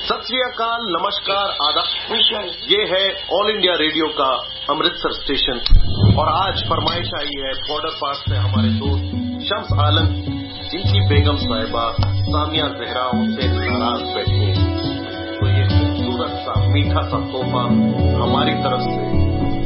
सत श्री अकाल, नमस्कार, आदाब। ये है ऑल इंडिया रेडियो का अमृतसर स्टेशन और आज फरमाइश आई है बॉर्डर पास से हमारे दोस्त शम्स आलम, जिनकी बेगम साहिबा सामिया जहरा उनसे नाराज बैठी हैं। तो ये खूबसूरत सा मीठा सा तोहफा हमारी तरफ से